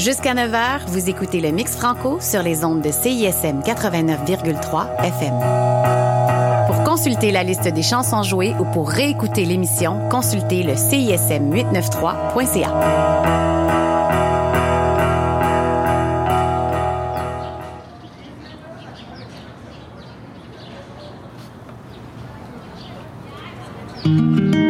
Jusqu'à 9 h, vous écoutez le Mix Franco sur les ondes de CISM 89,3 FM. Pour consulter la liste des chansons jouées ou pour réécouter l'émission, consultez le CISM893.ca.